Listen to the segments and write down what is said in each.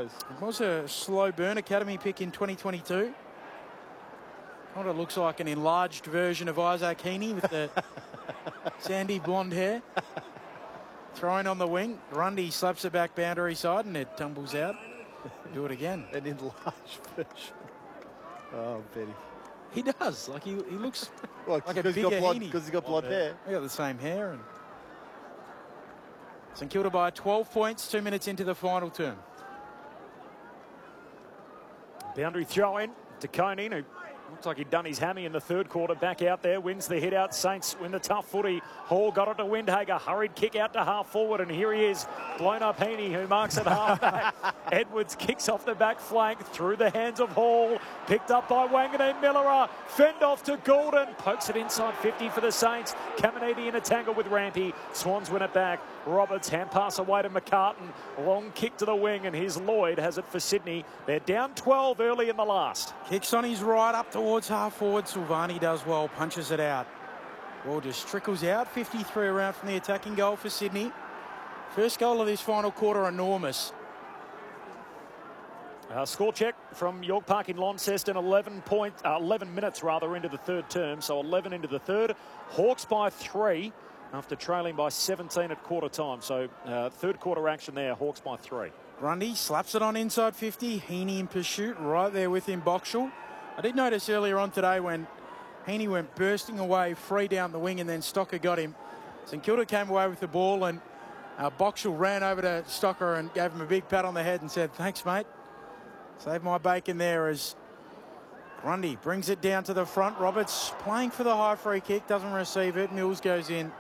goes. It was a slow burn academy pick in 2022. Kind of looks like an enlarged version of Isaac Heaney with the sandy blonde hair. Throwing on the wing. Grundy slaps it back boundary side and it tumbles out. Do it again. An enlarged version. Oh, Benny. He does. Like he looks Well, like a bigger Heaney. Because he's got blonde hair. They got the same hair. And St Kilda by 12 points, 2 minutes into the final term. Boundary throw in to Koning, who looks like he'd done his hammy in the third quarter. Back out there, wins the hit out. Saints win the tough footy. Hall got it to Windhager. Hurried kick out to half forward, and here he is. Blown up Heaney, who marks at half back. Edwards kicks off the back flank through the hands of Hall. Picked up by Wanganeen Miller. Fend off to Goulden. Pokes it inside 50 for the Saints. Caminiti in a tangle with Rampy. Swans win it back. Roberts hand pass away to McCartan. Long kick to the wing, and here's Lloyd has it for Sydney. They're down 12 early in the last. Kicks on his right up towards half forward. Silvani does well, punches it out. Ball just trickles out. 53 around from the attacking goal for Sydney. First goal of this final quarter, enormous. Score check from York Park in Launceston. 11 minutes rather into the third term, so 11 into the third. Hawks by 3 after trailing by 17 at quarter time. So third quarter action there. Hawks by 3. Grundy slaps it on inside 50. Heaney in pursuit, right there with him, Boxall. I did notice earlier on today when Heaney went bursting away, free down the wing, and then Stocker got him. St Kilda came away with the ball, and Boxall ran over to Stocker and gave him a big pat on the head and said, "Thanks, mate. Save my bacon there," as Grundy brings it down to the front. Roberts playing for the high free kick, doesn't receive it. Mills goes in.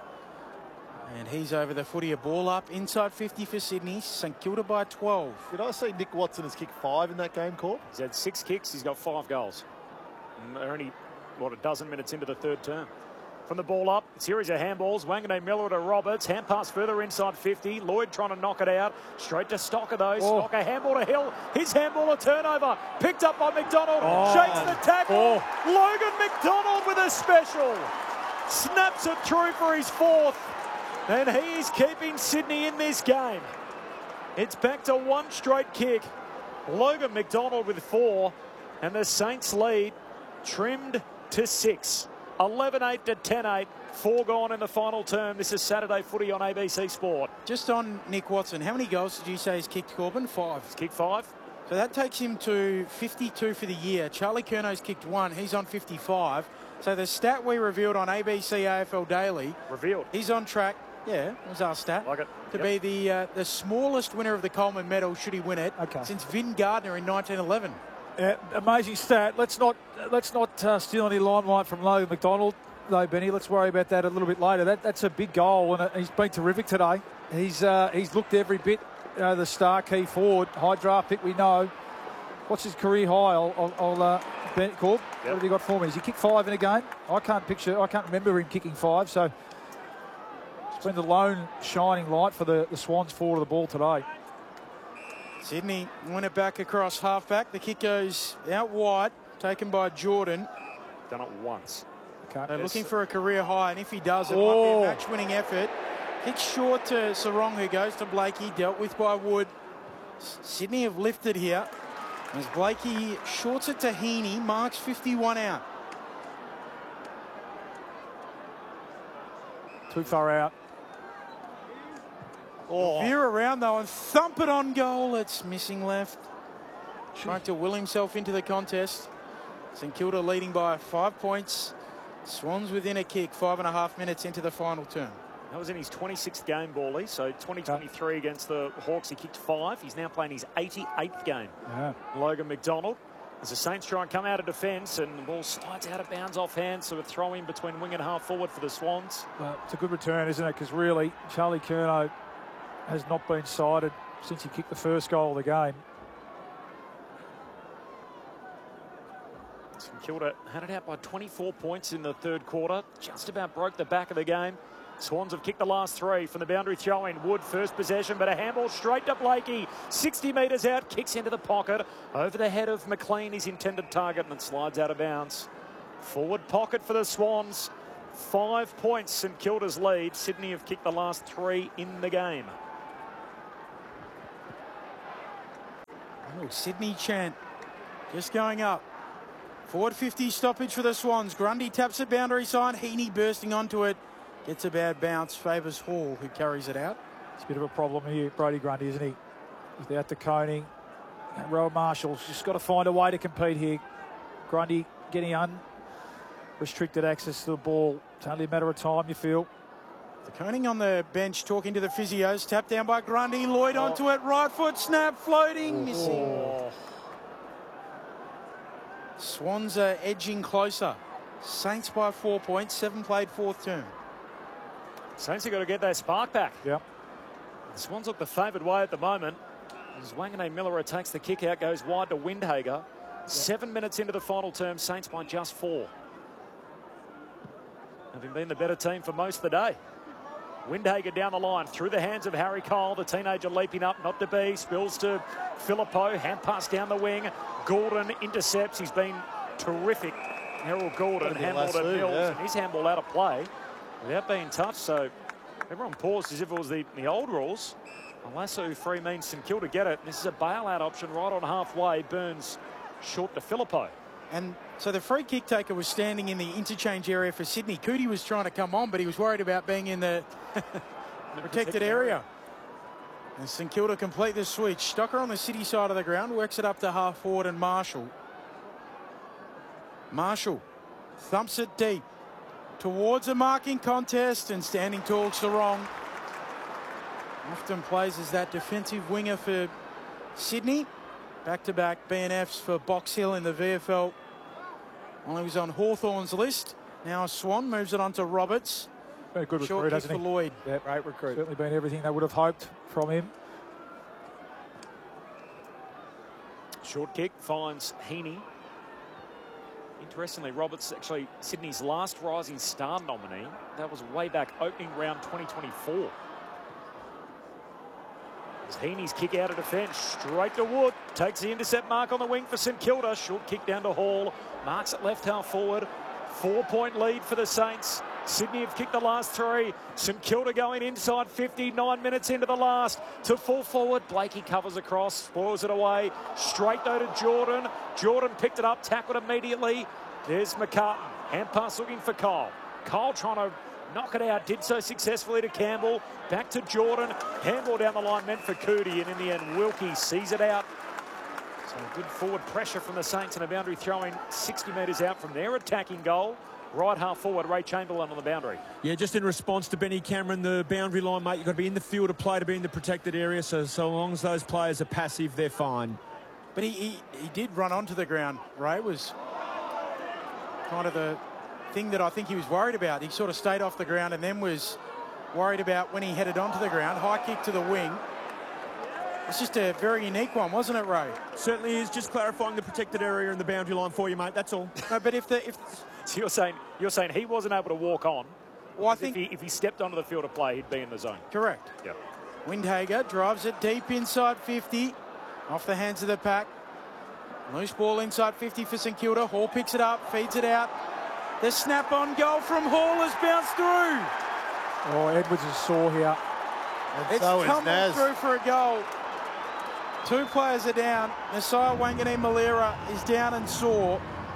And he's over the footy, a ball up, inside 50 for Sydney. St Kilda by 12. Did I see Nick Watson has kicked 5 in that game, Court? He's had 6 kicks. He's got 5 goals. And they're only, a dozen minutes into the third term. From the ball up, series of handballs. Wanganeen Miller to Roberts. Hand pass further inside 50. Lloyd trying to knock it out. Straight to Stocker, though. Oh. Stocker handball to Hill. His handball a turnover. Picked up by McDonald. Shakes the tackle. Logan McDonald with a special. Snaps it through for his 4th. And he's keeping Sydney in this game. It's back to 1 straight kick. Logan McDonald with 4. And the Saints lead trimmed to 6. 11-8 to 10-8. 4 gone in the final term. This is Saturday footy on ABC Sport. Just on Nick Watson, how many goals did you say he's kicked, Corbin? 5. He's kicked 5. So that takes him to 52 for the year. Charlie Curnow's kicked 1. He's on 55. So the stat we revealed on ABC AFL Daily. Revealed. He's on track. Yeah, it was our stat. Like it. To be the smallest winner of the Coleman Medal, should he win it, since Vin Gardner in 1911. Amazing stat. Let's not steal any limelight from Logan McDonald, though, Benny. Let's worry about that a little bit later. That's a big goal, and he's been terrific today. He's looked every bit the star key forward, high draft pick. We know. What's his career high? Ben Corb. What have you got for me? Has he kicked 5 in a game? I can't remember him kicking 5. So it's been the lone shining light for the Swans forward of the ball today. Sydney win it back across half-back. The kick goes out wide, taken by Jordan. Done it once. They're looking for a career high, and if he does, it might be a match-winning effort. Kick short to Sarong, who goes to Blakey, dealt with by Wood. Sydney have lifted here. As Blakey shorts it to Heaney, marks 51 out. Too far out. Veer around though and thump it on goal. It's missing left. Trying to will himself into the contest. St Kilda leading by 5 points. Swans within a kick, 5.5 minutes into the final term. That was in his 26th game, Bally. So 2023 against the Hawks, he kicked 5. He's now playing his 88th game. Yeah. Logan McDonald. As the Saints try and come out of defence, and the ball slides out of bounds off hands, so a throw in between wing and half forward for the Swans. Well, it's a good return, isn't it? Because really, Charlie Curnow has not been cited since he kicked the first goal of the game. St Kilda had it out by 24 points in the third quarter. Just about broke the back of the game. Swans have kicked the last 3 from the boundary throw-in. Wood first possession, but a handball straight to Blakey. 60 metres out, kicks into the pocket. Over the head of McLean, his intended target, and it slides out of bounds. Forward pocket for the Swans. 5 points, St Kilda's lead. Sydney have kicked the last 3 in the game. Oh, Sydney chant just going up. Forward 50 stoppage for the Swans. Grundy taps the boundary side. Heaney bursting onto it. Gets a bad bounce. Favours Hall, who carries it out. It's a bit of a problem here, Brody Grundy, isn't he? He's out to Coney. And Rowan Marshall's just got to find a way to compete here. Grundy getting unrestricted access to the ball. It's only a matter of time, you feel. The Koning on the bench talking to the physios. Tapped down by Grundy. Lloyd onto it. Right foot snap. Floating. Missing. Swans are edging closer. Saints by 4 points. 7 played fourth term. Saints have got to get their spark back. Yep. The Swans look the favoured way at the moment. As Wanganeen Miller attacks the kick out, goes wide to Windhager. 7 minutes into the final term, Saints by just 4. Having been the better team for most of the day. Windhager down the line, through the hands of Harry Cole, the teenager leaping up, not to be, spills to Phillippo, hand pass down the wing. Gordon intercepts, he's been terrific. Harold Gordon, handball to Mills, and his handball out of play without being touched, so everyone paused as if it was the old rules. A lasso free means St Kilda get it. This is a bailout option right on halfway. Burns short to Phillippo. And so the free kick taker was standing in the interchange area for Sydney. Cootie was trying to come on, but he was worried about being in the protected area. And St Kilda complete the switch. Stocker on the City side of the ground, works it up to half forward, and Marshall. Marshall thumps it deep towards a marking contest, and standing tall to Sarong. Often plays as that defensive winger for Sydney. Back-to-back BNFs for Box Hill in the VFL. Well, he was on Hawthorn's list. Now Swan moves it on to Roberts. Been a good Short recruit, kick hasn't for he? Lloyd. Yeah, great recruit. Certainly been everything they would have hoped from him. Short kick finds Heaney. Interestingly, Roberts actually Sydney's last Rising Star nominee. That was way back opening round 2024. As Heaney's kick out of defence, straight to Wood. Takes the intercept mark on the wing for St Kilda. Short kick down to Hall. Marks it left half forward. 4-point lead for the Saints. Sydney have kicked the last 3. St Kilda going inside 50, 9 minutes into the last. To full forward, Blakey covers across, spoils it away. Straight though to Jordan. Jordan picked it up, tackled immediately. There's McCartan. Hand pass looking for Cole. Cole trying to knock it out, did so successfully to Campbell. Back to Jordan. Handball down the line meant for Cootie, and in the end, Wilkie sees it out. So good forward pressure from the Saints, and a boundary throwing 60 metres out from their attacking goal. Right half forward, Ray Chamberlain on the boundary. Yeah, just in response to Benny Cameron, the boundary line, mate, you've got to be in the field of play to be in the protected area, so long as those players are passive, they're fine. But he did run onto the ground. Ray was kind of the thing that I think he was worried about. He sort of stayed off the ground and then was worried about when he headed onto the ground. High kick to the wing. It's just a very unique one, wasn't it, Ray? Certainly is. Just clarifying the protected area and the boundary line for you, mate. That's all. No, but if so you're saying he wasn't able to walk on. Well, I think if he stepped onto the field of play, he'd be in the zone. Correct. Yep. Windhager drives it deep inside 50, off the hands of the pack. Loose ball inside 50 for St Kilda. Hall picks it up, feeds it out. The snap on goal from Hall has bounced through. Oh, Edwards is sore here. And It's so is tumbled Naz. through for a goal. 2 players are down. Nasiah Wanganeen Malera is down and sore.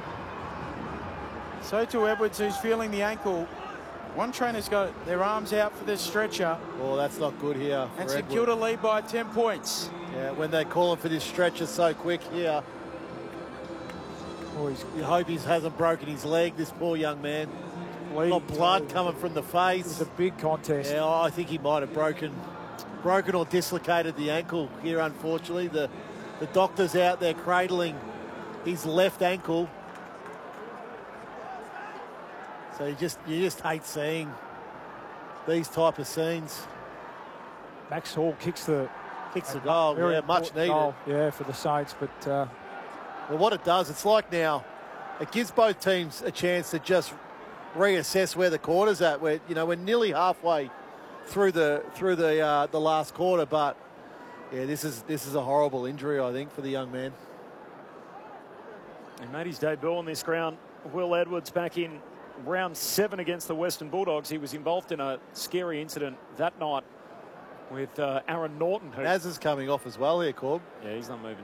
So to Edwards, who's feeling the ankle. One trainer's got their arms out for this stretcher. Oh, that's not good here. And for St Edward. Kilda lead by 10 points. Yeah, when they call him for this stretcher so quick here. Oh, he's You hope he hasn't broken his leg, this poor young man. bleeding. Got blood coming from the It face. was a big contest. Yeah, I think he might have broken or dislocated the ankle here, unfortunately. The doctor's out there cradling his left ankle. So you just hate seeing these type of scenes. Max Hall kicks the goal, very yeah, much important needed. goal, yeah, for the Saints. But Well, what it does, it's like now, it gives both teams a chance to just reassess where the quarter's at. We're nearly halfway through the last quarter, but yeah, this is a horrible injury, I think, for the young man. He made his debut on this ground. Will Edwards back in round 7 against the Western Bulldogs. He was involved in a scary incident that night with Aaron Norton. Naz is coming off as well here, Corb. Yeah, he's not moving